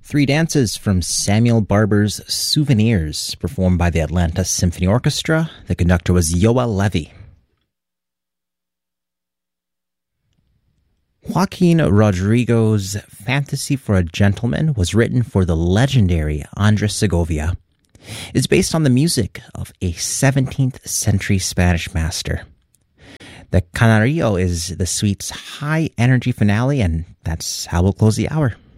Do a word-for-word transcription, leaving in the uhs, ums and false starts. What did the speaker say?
Three dances from Samuel Barber's Souvenirs, performed by the Atlanta Symphony Orchestra. The conductor was Yoel Levy. Joaquin Rodrigo's Fantasy for a Gentleman was written for the legendary Andres Segovia. It's based on the music of a seventeenth century Spanish master. The Canario is the suite's high-energy finale, and that's how we'll close the hour.